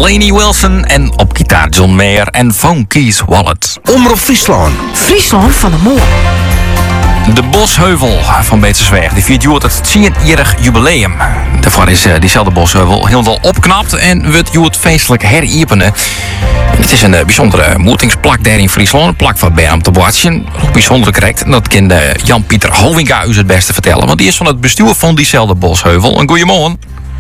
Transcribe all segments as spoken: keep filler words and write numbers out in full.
Lainey Wilson en op gitaar John Mayer en Phone Keys Wallet. Omroep Friesland. Friesland van de Moor. De Bosheuvel van Betersweg die viert Joert het tien-jarig jubileum. Daarvoor is uh, diezelfde Bosheuvel helemaal opknapt en wordt Joert feestelijk heriepenen. Het is een uh, bijzondere moetingsplak daar in Friesland. Een plak van Bernam te Boartjen. Ook bijzonder correct. Dat kan uh, Jan-Pieter Hovinga u het beste vertellen. Want die is van het bestuur van diezelfde Bosheuvel. Een goeiemorgen.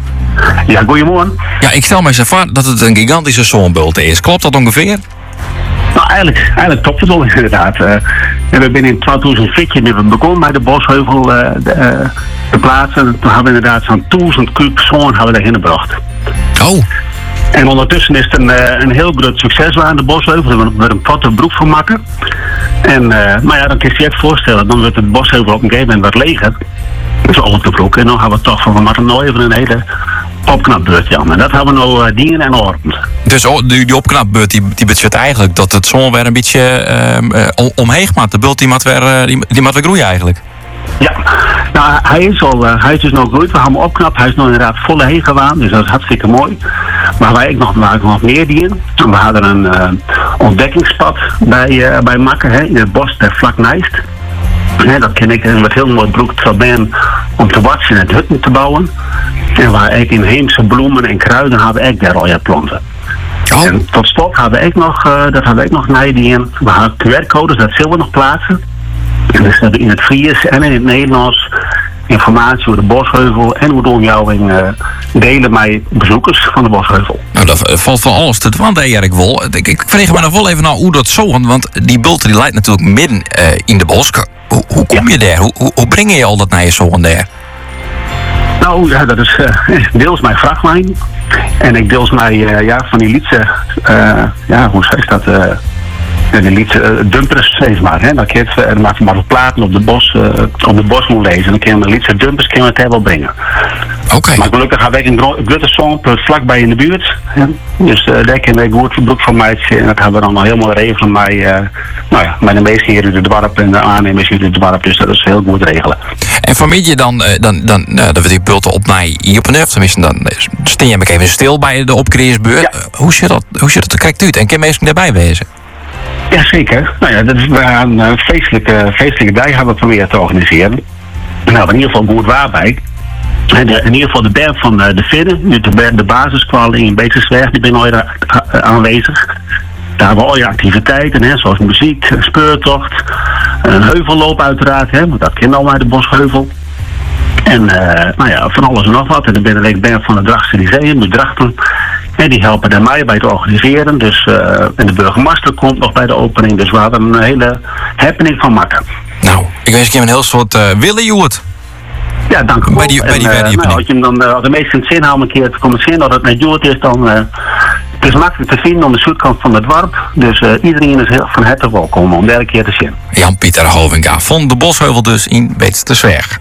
Ja, goeiemorgen. Ja, ik stel mij zo voor dat het een gigantische zonnebulte is. Klopt dat ongeveer? Nou, eigenlijk, eigenlijk klopt het wel inderdaad. Uh, we hebben in tweeduizend veertien hebben we begonnen bij de Bosheuvel uh, de, uh, te plaatsen. Toen hebben we inderdaad zo'n duizend kuub zon hebben we daarheen gebracht. Oh. En ondertussen is het een, uh, een heel groot succes aan de Bosheuvel. We hebben er een platte broek van maken. En, uh, maar ja, dan kun je je echt voorstellen, dan wordt het Bosheuvel op een gegeven moment wat leger. Dus op de broek. En dan gaan we toch van, we maken nou even een hele opknapbeurt, Jan. En dat hebben we nou uh, dienen en ordend. Dus oh, die, die opknapbeurt die, die betekent eigenlijk dat het zon weer een beetje uh, uh, omheen gaat. De bult die moet weer, uh, die, die moet weer groeien eigenlijk. Ja, nou hij is al, uh, hij is dus nog groeit. We gaan hem opknappen. Hij is nog inderdaad volle heen gewaan, dus dat is hartstikke mooi. Maar wij nog, we nog meer dienen. We hadden een uh, ontdekkingspad bij, uh, bij Makker, hè, in het bos der vlak Nijst. He, dat ken ik met heel mooi broek ben om te watsen en het hutten te bouwen. En waar ik inheemse bloemen en kruiden hebben ik daar al ja planten. Oh. En tot slot hebben ik nog, uh, dat hebben ik nog nijden. We hebben Q R-codes, dat zullen we nog plaatsen. En dus hebben we in het Fries en in het Nederlands informatie over de Bosheuvel en hoe de omjouwing uh, delen met bezoekers van de Bosheuvel. Nou, dat valt van alles te doen, Erik Wol. Ik, ik vreeg me nog wel even naar hoe dat zo, want die bult die leidt natuurlijk midden uh, in de bos. Hoe, hoe kom je daar? Hoe, hoe, hoe breng je al dat naar je zoon daar? Nou, ja, dat is uh, deels mijn vrachtlijn. En ik deels mijn, uh, ja, van die liedse, uh, ja, hoe zeg je dat? Uh, de liedse uh, dumpers, zeg maar. Hè? Dan kun je het, uh, maar wat platen op de bos, uh, op de bos moet lezen. Dan kun je mijn liedse dumpers kun je het wel brengen. Oké. Okay. Maar gelukkig heb ik een grote song vlakbij in de buurt. Hè? Dus uh, daar kunnen we goed broek van mij. En dat hebben we dan al helemaal regelen met, uh, nou ja, met de meeste hier in de dorp en de aannemers hier in de dorp. Dus dat is heel goed regelen. En vermied je dan, uh, dan, dan uh, dat we die bulten op naar hier op een heft, tenminste dan uh, steen je even stil bij de opkreersbeurt. Ja. Uh, hoe zit dat, hoe zit dat correct uit? En kan je meestal daarbij wezen? Ja, zeker. Nou ja, dat is, we gaan een feestelijke, feestelijke dag hebben we proberen te organiseren. Nou, in ieder geval goed waar bij. De, in ieder geval de berg van de Vidde, de, de basiskwal in Betersweg, die ben al aanwezig. Daar hebben we al je activiteiten, hè, zoals muziek, speurtocht, een heuvelloop uiteraard, hè, want dat kent al bij de Bosheuvel. En uh, nou ja, van alles en nog wat. En dan ben ik berg van de Drachtse Lyceum, de Drachten. En die helpen daar mij bij te organiseren. Dus, uh, en de burgemeester komt nog bij de opening. Dus we hadden een hele happening van maken. Nou, ik wens je een heel soort uh, willen, Joert. Ja, dank u wel. Bij die, bij die, en, uh, bij die nou, als je hem dan, uh, als de meesten in het zin houden een keer te komen zien dat het met Joert is, dan uh, het is makkelijk te vinden om de zuidkant van het dorp. Dus uh, iedereen is heel van harte welkom om derde keer te zien. Jan-Pieter Hovinga van de Bosheuvel dus in Betersweg.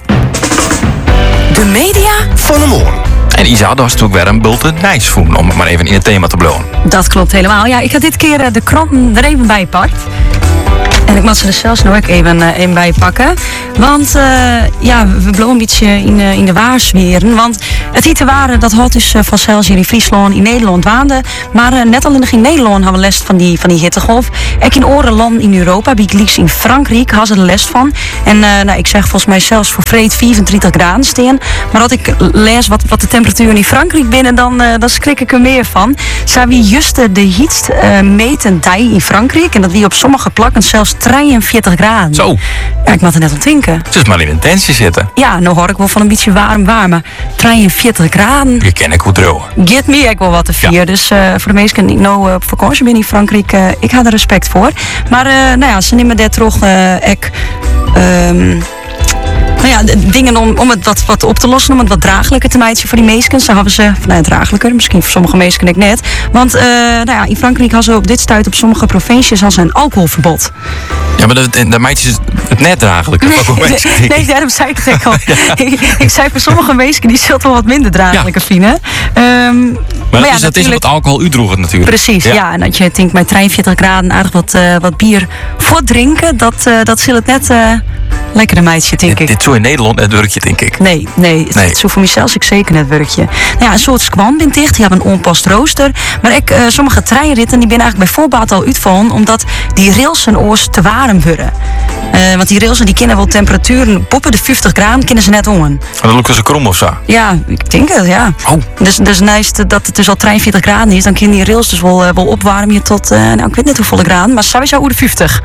De media van de morgen. En Isa, dat was natuurlijk weer een bulte nijsvoen, om het maar even in het thema te blowen. Dat klopt helemaal. Ja, ik had dit keer uh, de kranten er even bij gepakt. En ik mag ze er zelfs nog even, uh, even bij pakken. Want uh, ja, we bloeien een beetje in, uh, in de waarsweren. Want het hitte waren, dat had dus uh, vanzelfs hier in Friesland, in Nederland waande. Maar uh, net al in Nederland hebben we last van die, van die hittegolf. Ik in andere landen in Europa, bij liefst in Frankrijk, hadden ze er last van. En uh, nou, ik zeg volgens mij zelfs voor vreed vierentwintig graden steen. Maar als ik lees wat, wat de temperaturen in Frankrijk binnen, dan, uh, dan schrik ik er meer van. Zou wie juist de hietst uh, meten die in Frankrijk. En dat die op sommige plakken zelfs drieënveertig graden. Zo. Ja, ik moet er net aan denken. Het is maar in een tentje zitten. Ja, nou hoor ik wel van een beetje warm warm, maar drieënveertig graden. Je ken ik goed drogen. Get me ik wel wat te vier. Ja. Dus uh, voor de meesten die nou uh, op vakantie ben in Frankrijk, uh, ik ga er respect voor. Maar uh, nou ja, ze nemen daar toch uh, ek... Um, Nou ja, dingen om, om het wat, wat op te lossen, om het wat draaglijker te maken voor die meeskens. Dan hebben ze, nou ja, draaglijker, misschien voor sommige meesken ik net. Want uh, nou ja, in Frankrijk hadden ze op dit stuit op sommige provincies als een alcoholverbod. Ja, maar de meisjes het net draaglijker. Nee, nee, daarom zei ik het al. Ja. ik, ik zei voor sommige meesken die zullen wel wat minder draaglijker ja. vinden. Um, Maar, Maar ja, dus dat is natuurlijk- wat alcohol uitdroegen natuurlijk. Precies, ja. En dat je denkt met drieënveertig graden aardig wat, uh, wat bier voor drinken, dat, uh, dat zal het net uh, lekker een meidje, denk Dit, ik. dit zo in Nederland net werkje, denk ik. Nee, nee, Nee. het zo voor mezelf ik zeker net werkje. Nou ja, een soort squam bent dicht, die hebben een onpast rooster. Maar ik, uh, sommige treinritten die ben eigenlijk bij voorbaat al uitvallen, omdat die rails en oors te warm worden. Uh, want die rails die kennen wel temperaturen boven de vijftig graden, kennen ze net om. En dan lukt ze krom of zo. Ja, ik denk het, ja. Oh. Dus, dus naast dat het dus al drieënveertig graden is, dan kunnen die rails dus wel, uh, wel opwarmen tot, uh, nou ik weet niet hoeveel graden, maar sowieso over de vijftig.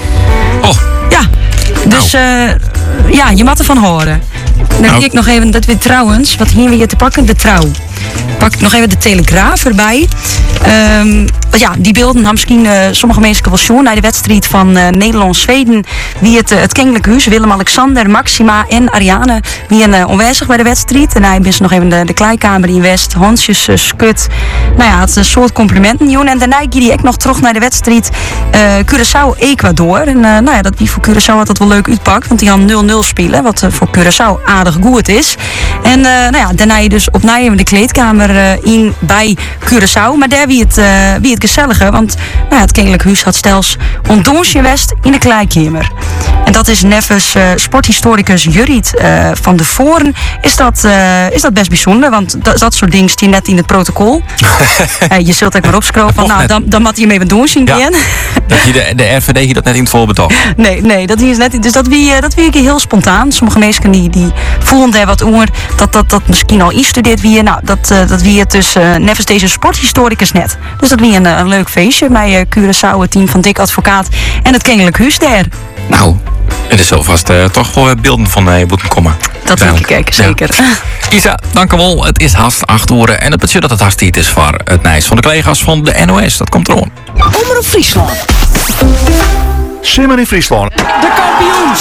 Oh, Ja, dus uh, ja, je moet ervan horen. Dan Nou. zie ik nog even, dat weer trouwens, wat hier weer te pakken, de Trouw. Pak ik nog even de Telegraaf erbij. Um, ja, die beelden hebben misschien uh, sommige mensen wel zien naar de wedstrijd van uh, Nederland-Zweden. Wie het, uh, het Koninklijk Huis, Willem-Alexander, Maxima en Ariane, wie een uh, onwijzig bij de wedstrijd. En hij is nog even de, de kleikamer in West, Hansjes, uh, Skut. Nou ja, het een soort complimenten doen. En daarna ging hij ook nog terug naar de wedstrijd uh, Curaçao-Ecuador. En uh, nou ja, dat wie voor Curaçao had dat wel leuk uitpakt, want die gaan nul nul spelen, wat uh, voor Curaçao aardig goed is. En uh, nou ja, daarna je dus opnieuw in de kleedkamer uh, in bij Curaçao. Maar daar wie het, uh, wie het gezellige, want nou ja, het Koninklijk Huis had stels ontdoensje West in de kleedkamer. En dat is nevens uh, sporthistoricus Jurriet uh, van de Voren is dat, uh, is dat best bijzonder, want dat, dat soort dingen staan net in het protocol. uh, je zult ook maar opschroven van, nou, dan, dan moet je hem even doen zien. Ja. Dat je de, de R V D hier dat net in het vol betocht. Nee, nee, dat is net. Dus dat wie, dat wie ik heel spontaan. Sommige mensen die, die voelen daar wat onder. Dat dat, dat misschien al instudeert wie. Nou, dat, uh, dat wie het dus uh, nevens deze sporthistoricus net. Dus dat wie een, een leuk feestje. Bij uh, Curaçao, het team van Dick Advocaat en het Koninklijk Huis daar. Nou, er is alvast uh, toch wel beelden van uh, moeten komen. Dat denk ik kijken, zeker. Ja. Isa, dank u wel. Het is haast acht uur en het betekent dat het haast tijd is voor het nieuws van de collega's van de N O S. Dat komt erom. Omroep Friesland. Simmer in Friesland. De kampioen.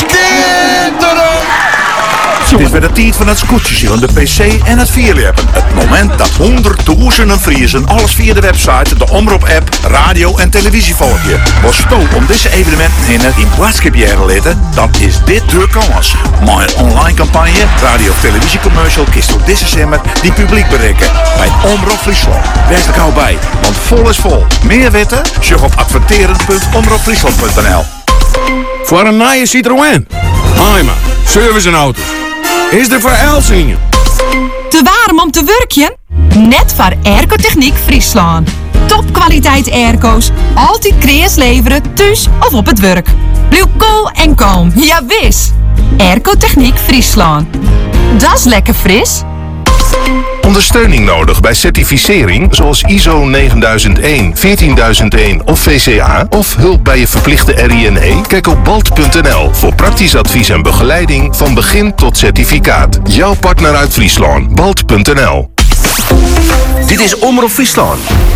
Het is weer de tijd van het scootjes van de P C en het vierleppen. Het moment dat honderdduizenden Friesen alles via de website, de Omroep-app, radio en televisie volgen. Was stoom om deze evenementen in het in boodschap jaren letten, dan is dit de kans. Maar een online campagne, radio- of televisiecommercial, kiest door deze simmer die publiek bereiken. Bij Omroep Friesland. Wees er gauw bij, want vol is vol. Meer weten? Surf op adverteren punt omroepfriesland punt n l. Voor een nieuwe Citroën. Haima, service en auto's. Is er voor Elsingen? Te warm om te werken? Net voor Airco-techniek Friesland. Topkwaliteit airco's. Altijd kreeg leveren, thuis of op het werk. Blijf cool en kalm. Ja, wis. Airco-techniek Friesland. Dat is lekker fris. Ondersteuning nodig bij certificering zoals I S O negenduizend één, veertienduizend één of V C A of hulp bij je verplichte R I N E? Kijk op balt punt n l voor praktisch advies en begeleiding van begin tot certificaat. Jouw partner uit Friesland, balt punt n l. Dit is Omroep Friesland.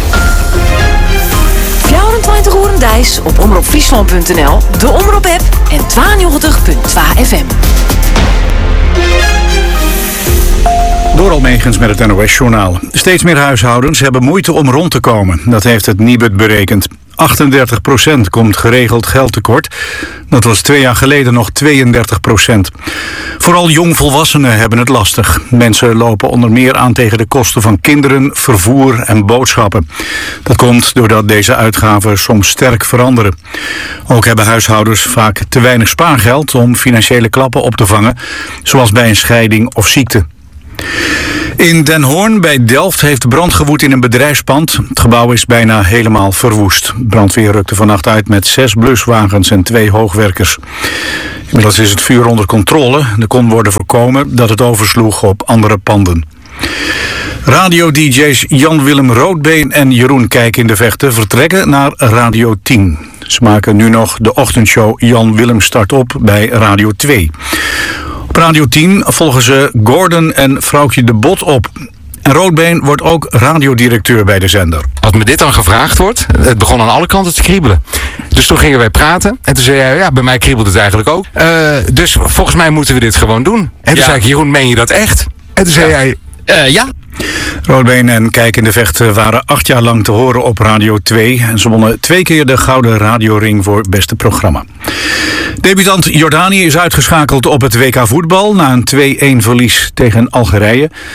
vierentwintig uur dijs op omroepfriesland punt n l, de Omroep-app en tweeënnegentig punt twee F M. Door Almegens met het N O S-journaal. Steeds meer huishoudens hebben moeite om rond te komen. Dat heeft het Nibud berekend. achtendertig procent komt geregeld geld tekort. Dat was twee jaar geleden nog tweeëndertig procent. Vooral jongvolwassenen hebben het lastig. Mensen lopen onder meer aan tegen de kosten van kinderen, vervoer en boodschappen. Dat komt doordat deze uitgaven soms sterk veranderen. Ook hebben huishoudens vaak te weinig spaargeld om financiële klappen op te vangen, zoals bij een scheiding of ziekte. In Den Hoorn bij Delft heeft brand gewoed in een bedrijfspand. Het gebouw is bijna helemaal verwoest. Brandweer rukte vannacht uit met zes bluswagens en twee hoogwerkers. Inmiddels is het vuur onder controle. Er kon worden voorkomen dat het oversloeg op andere panden. Radio-D J's Jan-Willem Roodbeen en Jeroen Kijk in de Vechten vertrekken naar Radio tien. Ze maken nu nog de ochtendshow Jan-Willem start op bij Radio twee. Op Radio tien volgen ze Gordon en Vrouwtje de Bot op. En Roodbeen wordt ook radiodirecteur bij de zender. Als me dit dan gevraagd wordt, het begon aan alle kanten te kriebelen. Dus toen gingen wij praten. En toen zei hij, ja, bij mij kriebelt het eigenlijk ook. Uh, dus volgens mij moeten we dit gewoon doen. En toen ja. zei ik, Jeroen, meen je dat echt? En toen zei ja. hij, Uh, ja. Roodbeen en Kijk in de Vechten waren acht jaar lang te horen op Radio twee. En ze wonnen twee keer de Gouden Radioring voor beste programma. Debutant Jordanië is uitgeschakeld op het W K voetbal na een twee-een verlies tegen Algerije.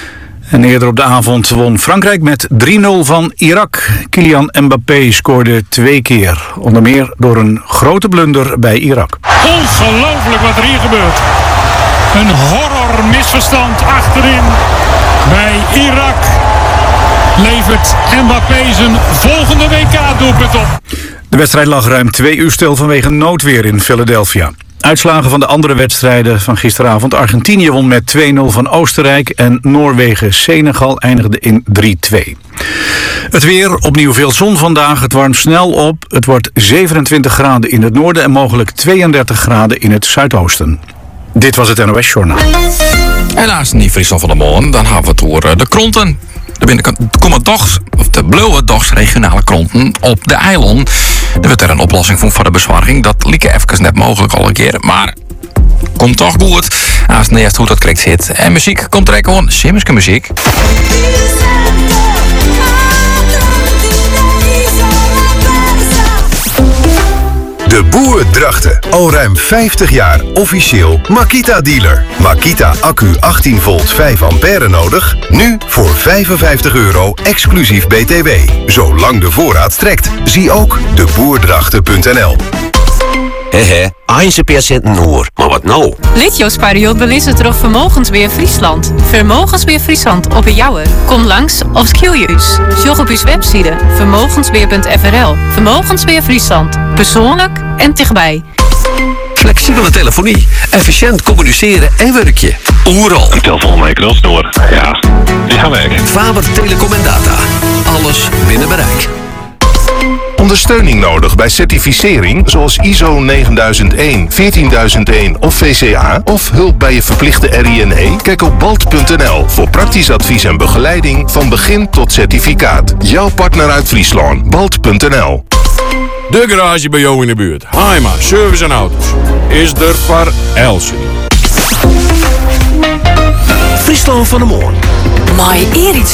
En eerder op de avond won Frankrijk met drie nul van Irak. Kylian Mbappé scoorde twee keer. Onder meer door een grote blunder bij Irak. Ongelooflijk wat er hier gebeurt. Een horror misverstand achterin bij Irak. Levert Mbappé zijn volgende W K-doelpunt op. De wedstrijd lag ruim twee uur stil vanwege noodweer in Philadelphia. Uitslagen van de andere wedstrijden van gisteravond. Argentinië won met twee nul van Oostenrijk en Noorwegen-Senegal eindigde in drie twee. Het weer, opnieuw veel zon vandaag. Het warmt snel op. Het wordt zevenentwintig graden in het noorden en mogelijk tweeëndertig graden in het zuidoosten. Dit was het N O S-journaal. En naast die Friesland van de Molen, dan hebben we het over de kronten. Er komen dogs, of de blauwe dogs regionale kronten op de eilanden. Er werd er een oplossing voor voor de bezwarging. Dat liep even net mogelijk al een keer, maar komt toch goed. Als het eerst hoe dat krijgt zit. En muziek komt er gewoon simmerske muziek. De Boer Drachten. Al ruim vijftig jaar officieel Makita-dealer. Makita accu achttien volt vijf ampère nodig? Nu voor vijfenvijftig euro exclusief B T W. Zolang de voorraad strekt. Zie ook de boerdrachten punt n l. Hehe, een patiënten hoor. Maar wat nou? Litjos-periode belissen terug Vermogensbeheer Friesland. Vermogensbeheer Friesland op een jouwer. Kom langs of schil je us. Sjog op uw website vermogensbeheer punt f r l. Vermogensbeheer Friesland. Persoonlijk en dichtbij. Flexibele telefonie, efficiënt communiceren en werkje. Overal. Een telefoon met een knopsnoer. Ja, die gaan weg. Faber Telecom en Data. Alles binnen bereik. Ondersteuning nodig bij certificering zoals I S O negenduizend één, veertienduizend één of V C A? Of hulp bij je verplichte R I N E? Kijk op balt punt n l voor praktisch advies en begeleiding van begin tot certificaat. Jouw partner uit Friesland. balt punt n l. De garage bij jou in de buurt. Haima, service en auto's. Is er voor Elsie. Friesland van de Moon. Maar Erik